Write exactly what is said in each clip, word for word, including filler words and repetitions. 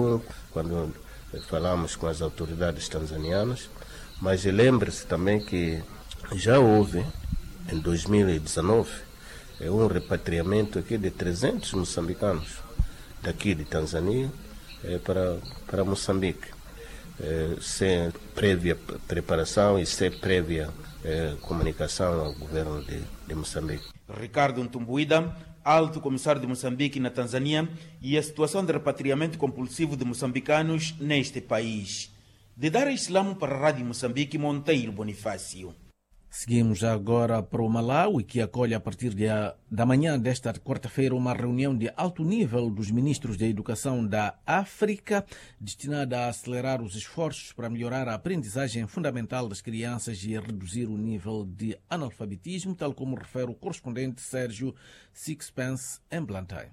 quando falamos com as autoridades tanzanianas, mas lembre-se também que já houve, em dois mil e dezenove, um repatriamento aqui de trezentos moçambicanos daqui de Tanzânia para, para Moçambique, sem prévia preparação e sem prévia comunicação ao governo de, de Moçambique. Ricardo Ntumbuida, alto comissário de Moçambique na Tanzânia, e a situação de repatriamento compulsivo de moçambicanos neste país. De Dar Islamo para a Rádio Moçambique, Monteiro Bonifácio. Seguimos agora para o Malawi, que acolhe a partir de, da manhã desta quarta-feira uma reunião de alto nível dos ministros da Educação da África, destinada a acelerar os esforços para melhorar a aprendizagem fundamental das crianças e reduzir o nível de analfabetismo, tal como refere o correspondente Sérgio Sixpence em Blantyre.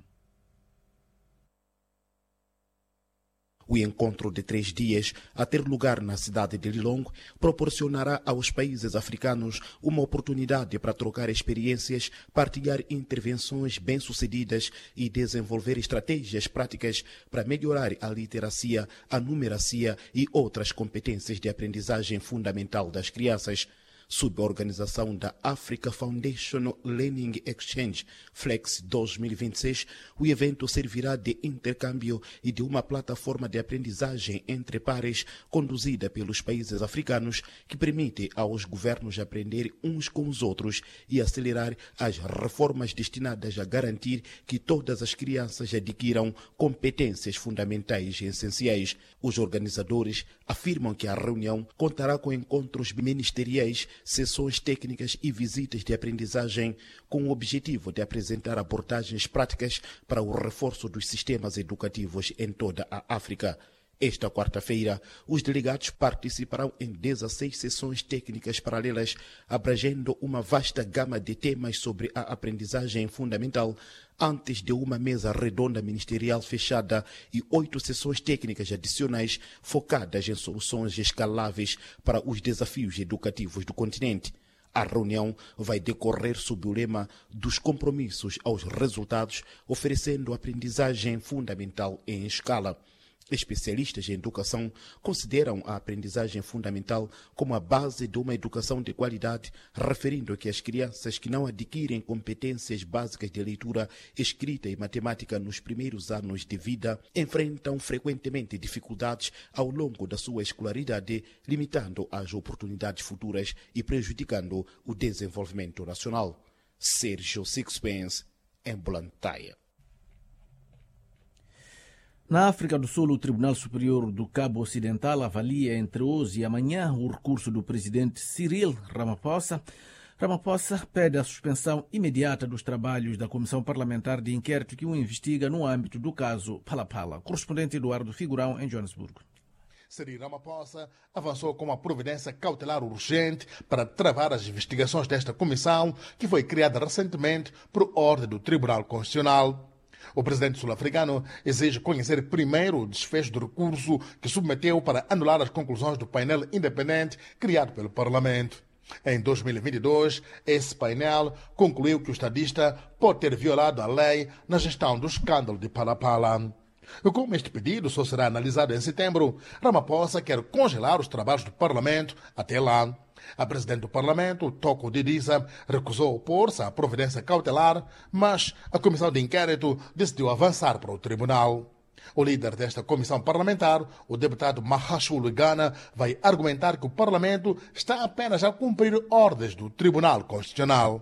O encontro de três dias, a ter lugar na cidade de Lilongwe, proporcionará aos países africanos uma oportunidade para trocar experiências, partilhar intervenções bem-sucedidas e desenvolver estratégias práticas para melhorar a literacia, a numeracia e outras competências de aprendizagem fundamental das crianças. Sob a organização da Africa Foundation Learning Exchange Flex dois mil e vinte e seis, o evento servirá de intercâmbio e de uma plataforma de aprendizagem entre pares conduzida pelos países africanos que permite aos governos aprender uns com os outros e acelerar as reformas destinadas a garantir que todas as crianças adquiram competências fundamentais e essenciais. Os organizadores afirmam que a reunião contará com encontros ministeriais, sessões técnicas e visitas de aprendizagem com o objetivo de apresentar abordagens práticas para o reforço dos sistemas educativos em toda a África. Esta quarta-feira, os delegados participarão em dezesseis sessões técnicas paralelas, abrangendo uma vasta gama de temas sobre a aprendizagem fundamental, antes de uma mesa redonda ministerial fechada e oito sessões técnicas adicionais focadas em soluções escaláveis para os desafios educativos do continente. A reunião vai decorrer sob o lema dos compromissos aos resultados, oferecendo aprendizagem fundamental em escala. Especialistas em educação consideram a aprendizagem fundamental como a base de uma educação de qualidade, referindo que as crianças que não adquirem competências básicas de leitura, escrita e matemática nos primeiros anos de vida enfrentam frequentemente dificuldades ao longo da sua escolaridade, limitando as oportunidades futuras e prejudicando o desenvolvimento nacional. Sérgio Sixpence, em Blantyre. Na África do Sul, o Tribunal Superior do Cabo Ocidental avalia entre hoje e amanhã o recurso do presidente Cyril Ramaphosa. Ramaphosa pede a suspensão imediata dos trabalhos da Comissão Parlamentar de Inquérito que o investiga no âmbito do caso Palapala. Correspondente Eduardo Figurão, em Joanesburgo. Cyril Ramaphosa avançou com uma providência cautelar urgente para travar as investigações desta comissão, que foi criada recentemente por ordem do Tribunal Constitucional. O presidente sul-africano exige conhecer primeiro o desfecho do recurso que submeteu para anular as conclusões do painel independente criado pelo Parlamento. Em dois mil e vinte e dois, esse painel concluiu que o estadista pode ter violado a lei na gestão do escândalo de Palapala. Como este pedido só será analisado em setembro, Ramaphosa quer congelar os trabalhos do Parlamento até lá. A presidente do Parlamento, Toko Didiza, recusou opor-se à providência cautelar, mas a comissão de inquérito decidiu avançar para o tribunal. O líder desta comissão parlamentar, o deputado Mahashulu Gana, vai argumentar que o Parlamento está apenas a cumprir ordens do Tribunal Constitucional.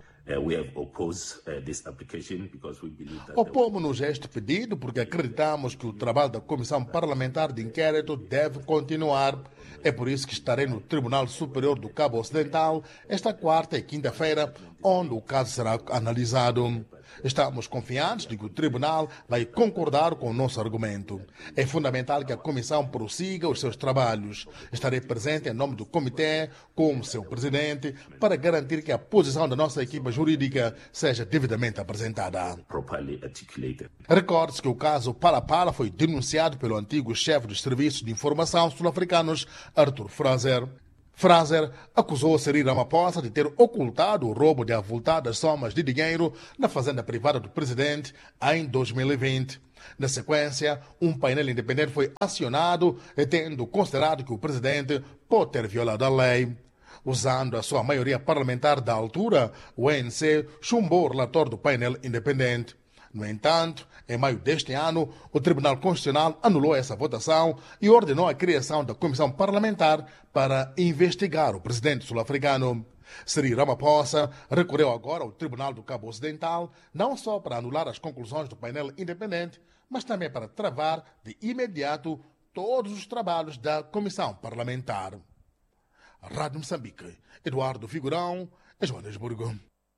Opomos-nos a este pedido porque acreditamos que o trabalho da Comissão Parlamentar de Inquérito deve continuar. É por isso que estarei no Tribunal Superior do Cabo Ocidental esta quarta e quinta-feira, onde o caso será analisado. Estamos confiantes de que o Tribunal vai concordar com o nosso argumento. É fundamental que a Comissão prossiga os seus trabalhos. Estarei presente em nome do Comitê, como seu presidente, para garantir que a posição da nossa equipa jurídica seja devidamente apresentada. Recorde-se que o caso Palapala foi denunciado pelo antigo chefe dos Serviços de Informação sul-africanos, Arthur Fraser. Fraser acusou Cyril Ramaphosa de ter ocultado o roubo de avultadas somas de dinheiro na fazenda privada do presidente em dois mil e vinte. Na sequência, um painel independente foi acionado, tendo considerado que o presidente pode ter violado a lei. Usando a sua maioria parlamentar da altura, o A N C chumbou o relator do painel independente. No entanto, em maio deste ano, o Tribunal Constitucional anulou essa votação e ordenou a criação da comissão parlamentar para investigar o presidente sul-africano. Cyril Ramaphosa recorreu agora ao Tribunal do Cabo Ocidental, não só para anular as conclusões do painel independente, mas também para travar de imediato todos os trabalhos da comissão parlamentar. Rádio Moçambique, Eduardo Figurão, Joanesburgo.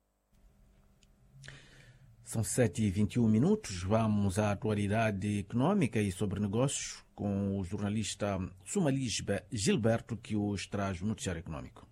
São sete e vinte e um minutos. Vamos à atualidade econômica e sobre negócios com o jornalista Sumalis Gilberto, que hoje traz o noticiário econômico.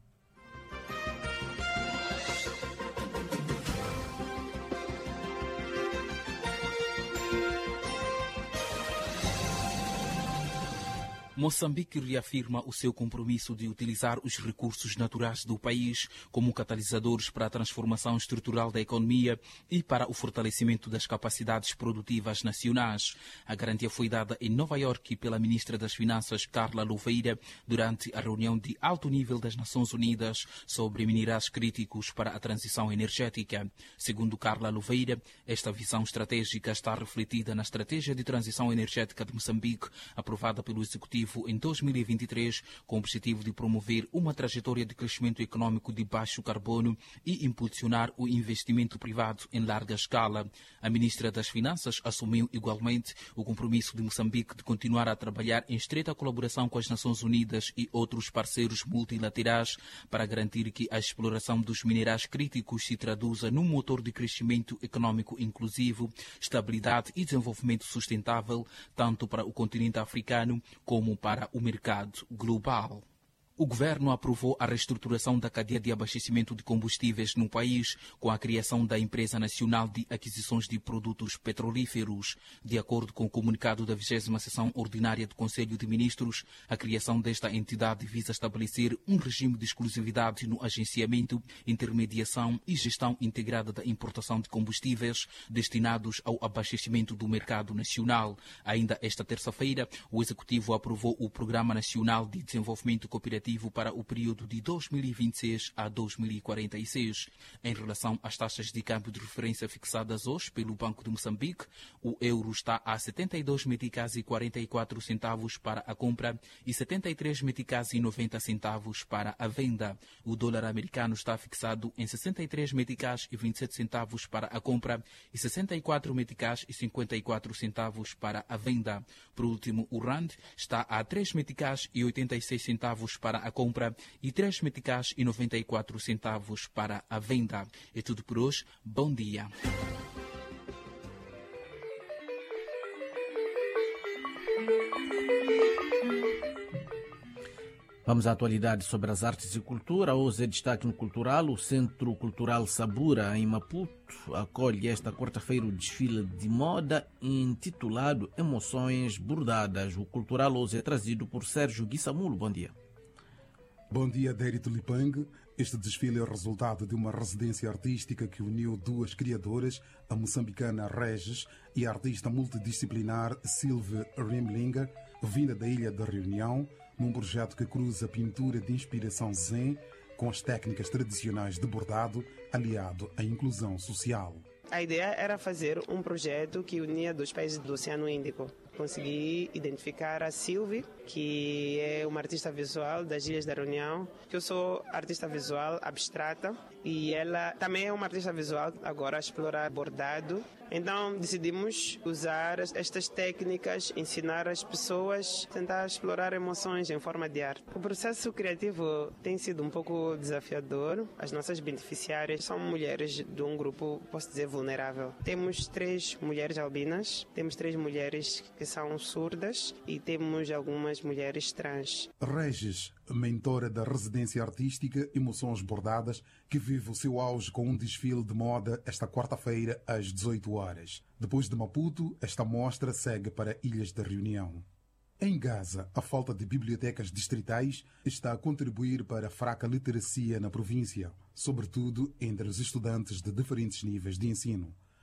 Moçambique reafirma o seu compromisso de utilizar os recursos naturais do país como catalisadores para a transformação estrutural da economia e para o fortalecimento das capacidades produtivas nacionais. A garantia foi dada em Nova Iorque pela ministra das Finanças, Carla Louveira, durante a reunião de alto nível das Nações Unidas sobre minerais críticos para a transição energética. Segundo Carla Louveira, esta visão estratégica está refletida na Estratégia de Transição Energética de Moçambique, aprovada pelo Executivo em dois mil e vinte e três, com o objetivo de promover uma trajetória de crescimento econômico de baixo carbono e impulsionar o investimento privado em larga escala. A ministra das Finanças assumiu igualmente o compromisso de Moçambique de continuar a trabalhar em estreita colaboração com as Nações Unidas e outros parceiros multilaterais para garantir que a exploração dos minerais críticos se traduza num motor de crescimento econômico inclusivo, estabilidade e desenvolvimento sustentável, tanto para o continente africano como para o mercado global. O governo aprovou a reestruturação da cadeia de abastecimento de combustíveis no país com a criação da Empresa Nacional de Aquisições de Produtos Petrolíferos. De acordo com o comunicado da vigésima Sessão Ordinária do Conselho de Ministros, a criação desta entidade visa estabelecer um regime de exclusividade no agenciamento, intermediação e gestão integrada da importação de combustíveis destinados ao abastecimento do mercado nacional. Ainda esta terça-feira, o Executivo aprovou o Programa Nacional de Desenvolvimento Cooperativo para o período de dois mil e vinte e seis a dois mil e quarenta e seis. Em relação às taxas de câmbio de referência fixadas hoje pelo Banco de Moçambique, o euro está a setenta e dois meticais e quarenta e quatro centavos para a compra e setenta e três meticais e noventa centavos para a venda. O dólar americano está fixado em sessenta e três meticais e vinte e sete centavos para a compra e sessenta e quatro meticais e cinquenta e quatro centavos para a venda. Por último, o rand está a três meticais e oitenta e seis centavos para a compra e três meticais e noventa e quatro centavos para a venda. É tudo por hoje. Bom dia. Vamos à atualidade sobre as artes e cultura. Hoje é destaque no cultural. O Centro Cultural Sabura, em Maputo, acolhe esta quarta-feira o desfile de moda intitulado Emoções Bordadas. O cultural hoje é trazido por Sérgio Guissamulo. Bom dia. Bom dia, Dérito Lipang. Este desfile é o resultado de uma residência artística que uniu duas criadoras, a moçambicana Regis e a artista multidisciplinar Sylvie Rimlinger, vinda da Ilha da Reunião, num projeto que cruza a pintura de inspiração zen com as técnicas tradicionais de bordado, aliado à inclusão social. A ideia era fazer um projeto que unia dois países do Oceano Índico. Consegui identificar a Sylvie, que é uma artista visual das Ilhas da Reunião, que eu sou artista visual abstrata e ela também é uma artista visual agora a explorar bordado. Então decidimos usar estas técnicas, ensinar as pessoas, tentar explorar emoções em forma de arte. O processo criativo tem sido um pouco desafiador. As nossas beneficiárias são mulheres de um grupo, posso dizer, vulnerável. Temos três mulheres albinas, temos três mulheres que são surdas e temos algumas mulheres trans. Regis, mentora da residência artística Emoções Bordadas, que vive o seu auge com um desfile de moda esta quarta-feira às dezoito horas. Depois de Maputo, esta mostra segue para Ilhas da Reunião. Em Gaza, a falta de bibliotecas distritais está a contribuir para a fraca literacia na província, sobretudo entre os estudantes de diferentes níveis de ensino.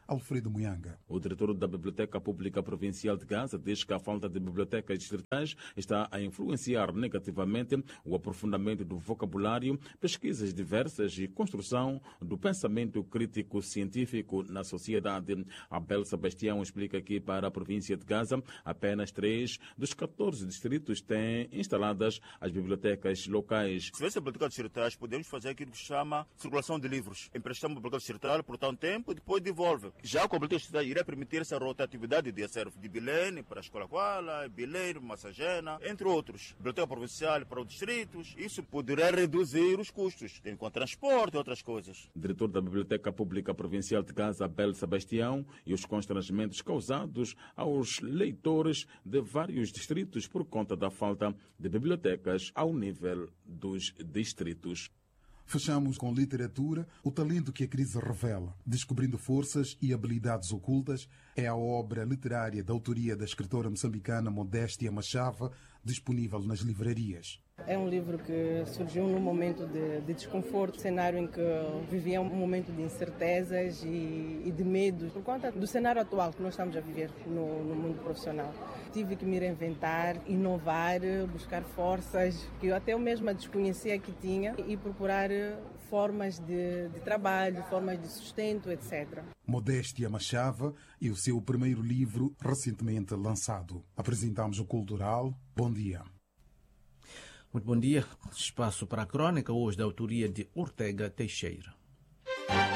Alfredo Muyanga. O diretor da Biblioteca Pública Provincial de Gaza diz que a falta de bibliotecas distritais está a influenciar negativamente o aprofundamento do vocabulário, pesquisas diversas e construção do pensamento crítico científico na sociedade. Abel Sebastião explica que para a província de Gaza, apenas três dos catorze distritos têm instaladas as bibliotecas locais. Se tivesse bibliotecas distritais, podemos fazer aquilo que se chama circulação de livros. Emprestamos a biblioteca distrital por tanto tempo e depois devolve. Já com a biblioteca distrital irá permitir essa rotatividade de acervo de Belém para a Escola Kuala, Belém, Massagena, entre outros. Biblioteca provincial para os distritos. Isso poderá reduzir os custos, tem com transporte e outras coisas. Diretor da Biblioteca Pública Provincial de Gaza, Abel Sebastião, e os constrangimentos causados aos leitores de vários distritos por conta da falta de bibliotecas ao nível dos distritos. Fechamos com literatura. O talento que a crise revela, descobrindo forças e habilidades ocultas, é a obra literária da autoria da escritora moçambicana Modéstia Machava, disponível nas livrarias. É um livro que surgiu num momento de, de desconforto, cenário em que vivia um momento de incertezas e, e de medo, por conta do cenário atual que nós estamos a viver no, no mundo profissional. Tive que me reinventar, inovar, buscar forças que eu até eu mesma desconhecia que tinha e procurar formas de, de trabalho, formas de sustento, etcétera. Modéstia Machava e o seu primeiro livro recentemente lançado. Apresentamos o Cultural. Bom dia. Muito bom dia. Espaço para a crónica, hoje da autoria de Ortega Teixeira.